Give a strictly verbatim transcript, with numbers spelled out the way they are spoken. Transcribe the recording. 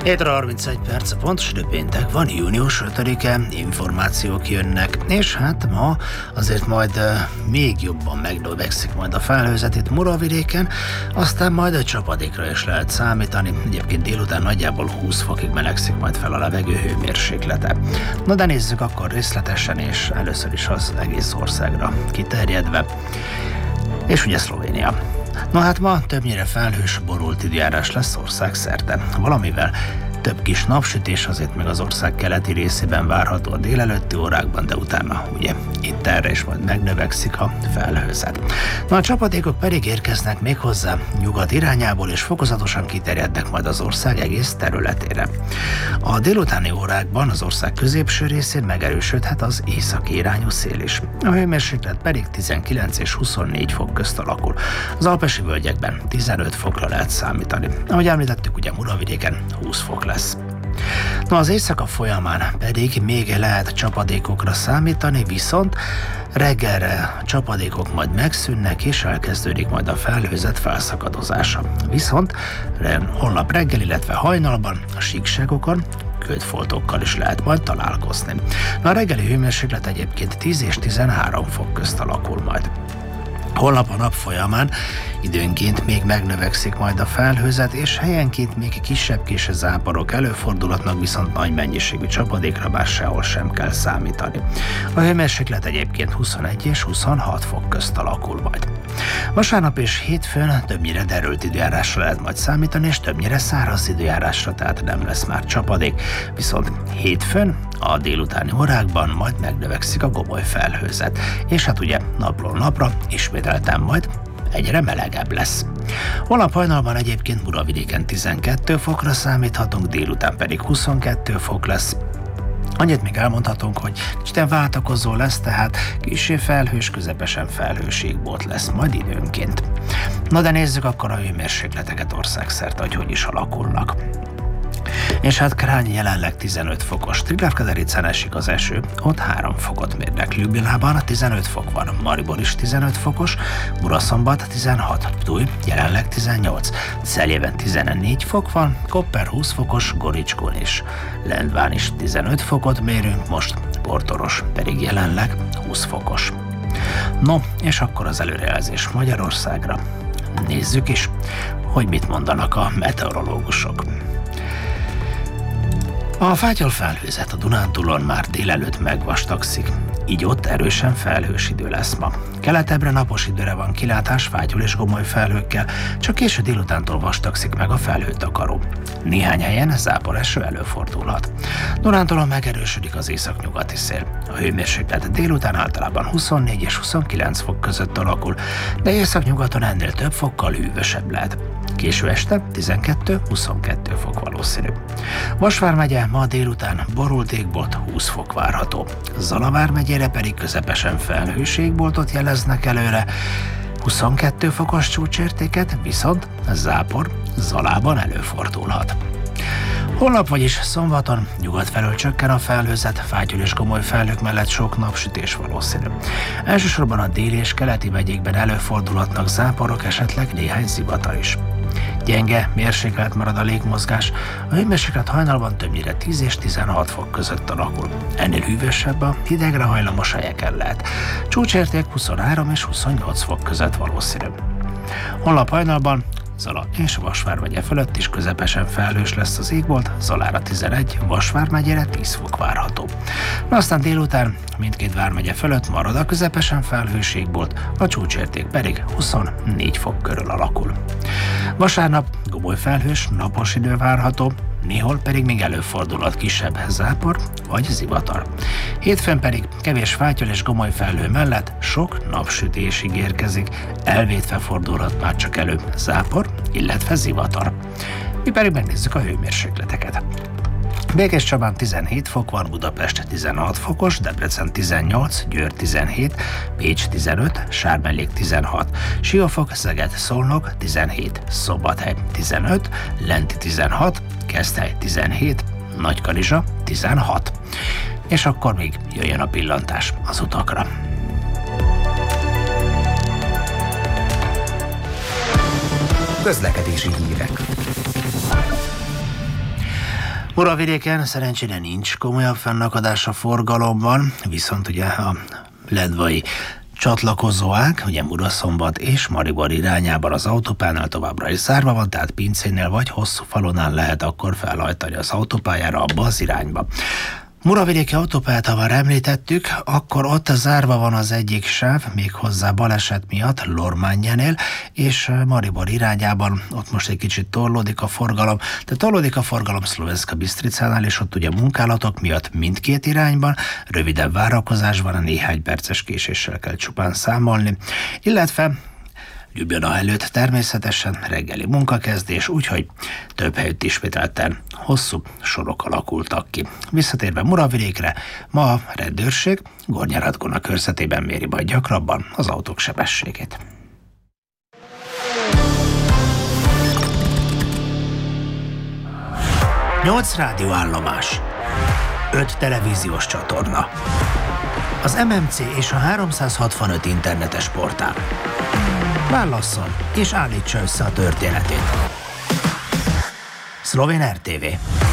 hét óra harmincegy perc, pontos időpéntek van, június ötödike, információk jönnek, és hát ma azért majd uh, még jobban megnövekszik majd a felhőzet itt Muravidéken, aztán majd a csapadékra is lehet számítani, egyébként délután nagyjából húsz fokig melegszik majd fel a levegő hőmérséklete. Na de nézzük akkor részletesen, és először is az egész országra kiterjedve, és ugye Szlovénia. Na hát ma többnyire felhős, borult időjárás lesz országszerte. Valamivel több kis napsütés azért még az ország keleti részében várható a délelőtti órákban, de utána ugye itt erre is majd megnövekszik a felhőzet. Na a csapadékok pedig érkeznek még hozzá nyugat irányából, és fokozatosan kiterjednek majd az ország egész területére. A délutáni órákban az ország középső részén megerősödhet az északi irányú szél is. A hőmérséklet pedig tizenkilenc és huszonnégy fok közt alakul. Az alpesi völgyekben tizenöt fokra lehet számítani. Ahogy említettük, ugye Muravidéken húsz fok lesz. Na az éjszaka folyamán pedig még lehet csapadékokra számítani, viszont reggelre a csapadékok majd megszűnnek, és elkezdődik majd a felhőzet felszakadozása. Viszont holnap reggel, illetve hajnalban a síkságokon ködfoltokkal is lehet majd találkozni. Na a reggeli hőmérséklet egyébként tíz és tizenhárom fok közt alakul majd. Holnap a nap folyamán időnként még megnövekszik majd a felhőzet, és helyenként még kisebb kis záporok előfordulhatnak, viszont nagy mennyiségű csapadékra már sehol sem kell számítani. A hőmérséklet egyébként huszonegy és huszonhat fok közt alakul majd. Vasárnap és hétfőn többnyire derült időjárásra lehet majd számítani, és többnyire száraz időjárásra, tehát nem lesz már csapadék, viszont hétfőn a délutáni órákban majd megnövekszik a gomoly felhőzet, és hát ugye napról napra ismételten majd egyre melegebb lesz. Holnap hajnalban egyébként Muravidéken tizenkettő fokra számíthatunk, délután pedig huszonkettő fok lesz. Annyit még elmondhatunk, hogy kicsit váltakozó lesz, tehát kissé felhős, közepesen felhős égbolt lesz majd időnként. Na de nézzük akkor a hőmérsékleteket országszerte, hogy hogy is alakulnak. És hát Krány jelenleg tizenöt fokos, Triglav-Katowice esik az eső, ott három fokot mérnek, Ljubljanában tizenöt fok van, Maribor is tizenöt fokos, Muraszombat tizenhat, Ptuj jelenleg tizennyolc, Szeljében tizennégy fok van, Koper húsz fokos, Goricskón is, Lendván is tizenöt fokot mérünk most, Portoros pedig jelenleg húsz fokos. No, és akkor az előrejelzés Magyarországra. Nézzük is, hogy mit mondanak a meteorológusok. A fátyol felhőzet a Dunántúlon már délelőtt megvastagszik, így ott erősen felhős idő lesz ma. Keletebbre napos időre van kilátás fátyol és gomoly felhőkkel, csak késő délutántól vastagszik meg a felhőtakaró. Néhány helyen záporeső előfordulhat. Dunántúlon megerősödik az északnyugati szél. A hőmérséklet délután általában huszonnégy és huszonkilenc fok között alakul, de északnyugaton ennél több fokkal hűvösebb lehet. Késő este tizenkettő-huszonkettő fok valószínű. Vas vármegye ma délután borult égbolt, húsz fok várható. Zala vármegyére pedig közepesen felhős égboltot jeleznek előre, huszonkettő fokos csúcsértéket, viszont zápor Zalában előfordulhat. Holnap, vagyis szombaton nyugat felől csökken a felhőzet, fátyol és gomoly felhők mellett sok napsütés valószínű. Elsősorban a déli és keleti megyékben előfordulhatnak záporok, esetleg néhány zivatar is. Gyenge mérséklet marad a légmozgás, a hőmérséklet hajnalban többnyire tíz és tizenhat fok között alakul. Ennél hűvösebb a hidegre hajlamos helyeken lehet. Csúcsérték huszonhárom és huszonnyolc fok között valószínű. Holnap hajnalban Zala és Vas vármegye fölött is közepesen felhős lesz az égbolt, Zalára tizenegy, Vas vármegyére tíz fok várható. Na aztán délután mindkét vármegye fölött marad a közepesen felhős égbolt, a csúcsérték pedig huszonnégy fok körül alakul. Vasárnap gomoly felhős, napos idő várható, néhol pedig még előfordulhat kisebb zápor vagy zivatar. Hétfőn pedig kevés fátyol és gomoly felhő mellett sok napsütés ígérkezik, elvétve fordulhat már csak elő zápor, illetve zivatar. Mi pedig megnézzük a hőmérsékleteket. Békéscsabán tizenhét fok van, Budapest tizenhat fokos, Debrecen tizennyolc, Győr tizenhét, Pécs tizenöt, Sármellék tizenhat, Siófok, Szeged, Szolnok tizenhét, Szombathely tizenöt, Lenti tizenhat, Keszthely tizenhét, Nagykanizsa tizenhat. És akkor még jöjjön a pillantás az utakra. Közlekedési hírek. Muravidéken szerencsére nincs komolyabb fennakadás a forgalomban, viszont ugye a ledvai csatlakozóág, ugye Muraszombat és Maribor irányában az autópálnál továbbra is zárva van, tehát Pincénél vagy Hosszúfalunál lehet akkor felhajtani az autópályára abba az irányba. Muravidéki autópályát, ha már említettük, akkor ott zárva van az egyik sáv, méghozzá baleset miatt Lormánnyánél, és Maribor irányában ott most egy kicsit torlódik a forgalom, de torlódik a forgalom Szlovenska Bistricánál, és ott ugye munkálatok miatt mindkét irányban rövidebb várakozás van, a néhány perces késéssel kell csupán számolni, illetve Ljubljana előtt természetesen reggeli munkakezdés, úgyhogy több helyütt ismételten hosszú sorok alakultak ki. Visszatérve Muravidékre, ma a rendőrség Gornja Radgona körzetében méri majd gyakrabban az autók sebességét. nyolc rádióállomás, öt televíziós csatorna, az em em cé és a háromszázhatvanöt internetes portál. Válasszon és állítsa össze a történetét. Szlovén er té vé.